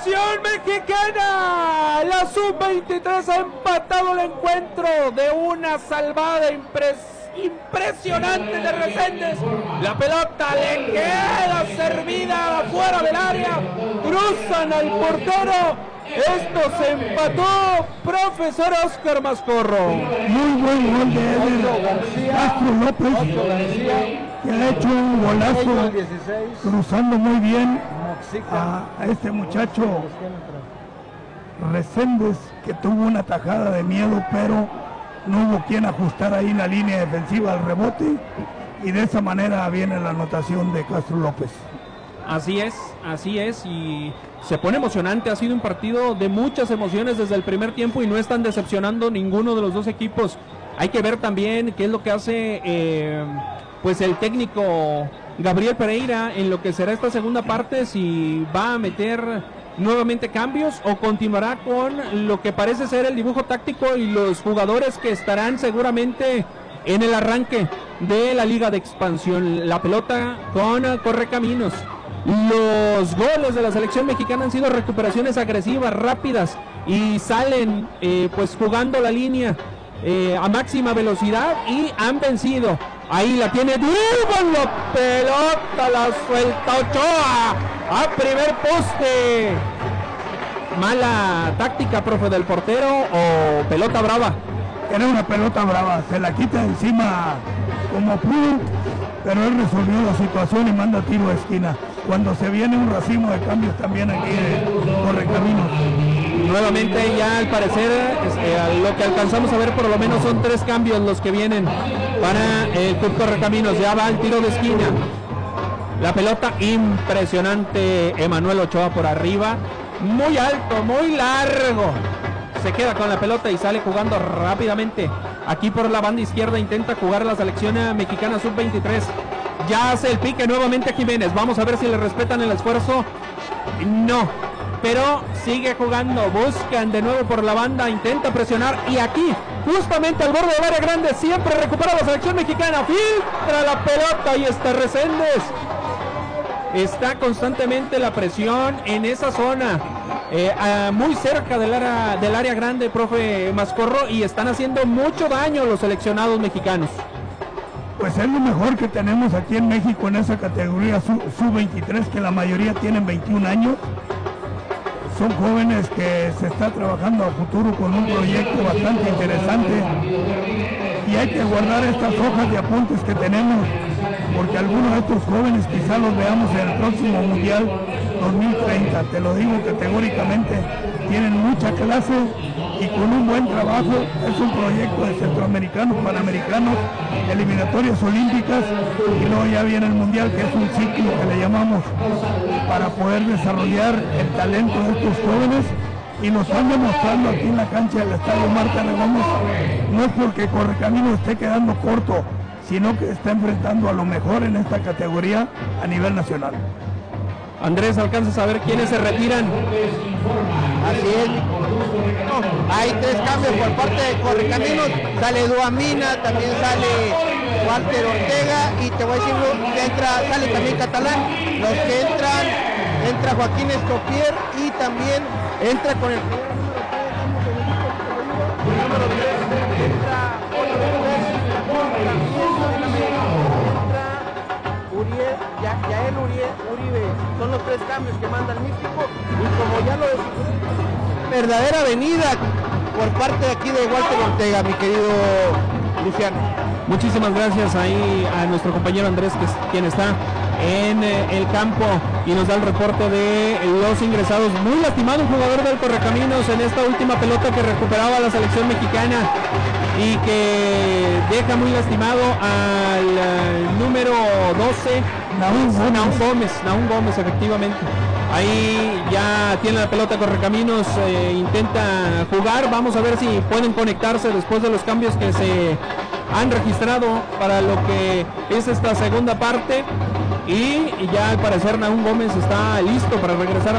selección mexicana. La sub-23 ha empatado el encuentro de una salvada impresionante de Reséndez. La pelota le queda servida afuera del área. Cruzan al portero. Esto se empató, profesor Oscar Mascorro. Muy buen gol de Eder Castro López, que ha hecho un golazo, cruzando muy bien a este muchacho Reséndez, que tuvo una tajada de miedo, pero no hubo quien ajustar ahí en la línea defensiva al rebote, y de esa manera viene la anotación de Castro López. Así es, y se pone emocionante. Ha sido un partido de muchas emociones desde el primer tiempo y no están decepcionando ninguno de los dos equipos. Hay que ver también qué es lo que hace pues el técnico Gabriel Pereira en lo que será esta segunda parte, si va a meter nuevamente cambios o continuará con lo que parece ser el dibujo táctico y los jugadores que estarán seguramente en el arranque de la Liga de Expansión. La pelota con Correcaminos. Los goles de la selección mexicana han sido recuperaciones agresivas, rápidas, y salen pues jugando la línea a máxima velocidad y han vencido. Ahí la tiene Durban, la pelota la suelta Ochoa a primer poste. Mala táctica, profe, del portero, o pelota brava. Era una pelota brava, se la quita encima como pudo, pero él resolvió la situación y manda tiro de esquina. Cuando se viene un racimo de cambios también aquí en Correcaminos. Nuevamente ya al parecer lo que alcanzamos a ver por lo menos son 3 cambios los que vienen para el Club Correcaminos. Ya va el tiro de esquina. La pelota impresionante, Emanuel Ochoa por arriba, muy alto, muy largo. Se queda con la pelota y sale jugando rápidamente. Aquí por la banda izquierda intenta jugar la selección mexicana sub-23. Ya hace el pique nuevamente Jiménez. Vamos a ver si le respetan el esfuerzo. No, pero sigue jugando. Buscan de nuevo por la banda, intenta presionar. Y aquí, justamente al borde del área grande, siempre recupera la selección mexicana. Filtra la pelota y está Reséndez. Está constantemente la presión en esa zona, muy cerca del área grande, profe Mascorro, y están haciendo mucho daño los seleccionados mexicanos. Pues es lo mejor que tenemos aquí en México en esa categoría sub-23, que la mayoría tienen 21 años. Son jóvenes que se está trabajando a futuro con un proyecto bastante interesante, y hay que guardar estas hojas de apuntes que tenemos, porque algunos de estos jóvenes quizás los veamos en el próximo Mundial 2030. Te lo digo categóricamente, tienen mucha clase y con un buen trabajo. Es un proyecto de centroamericanos, panamericanos, eliminatorias olímpicas, y luego ya viene el Mundial, que es un ciclo que le llamamos, para poder desarrollar el talento de estos jóvenes, y nos están demostrando aquí en la cancha del Estadio Marta Gómez. No es porque Correcaminos esté quedando corto, sino que está enfrentando a lo mejor en esta categoría a nivel nacional. Andrés, ¿alcanzas a ver quiénes se retiran? Así es. Hay 3 cambios por parte de Correcaminos. Sale Duamina, también sale Walter Ortega, y te voy a decir que sale también Catalán. Los que entra Joaquín Estopier, y también entra con el número 3, entra Uriel, Yael Uribe. Son los 3 cambios que manda el Místico, y como ya lo decimos, verdadera avenida por parte de aquí de Walter Ortega, mi querido Luciano. Muchísimas gracias ahí a nuestro compañero Andrés, que es quien está en el campo y nos da el reporte de los ingresados. Muy lastimado un jugador del Correcaminos en esta última pelota que recuperaba la selección mexicana, y que deja muy lastimado al número 12, Nahum Gómez, efectivamente. Ahí ya tiene la pelota Correcaminos, intenta jugar. Vamos a ver si pueden conectarse después de los cambios que se han registrado para lo que es esta segunda parte, y ya al parecer Nahum Gómez está listo para regresar a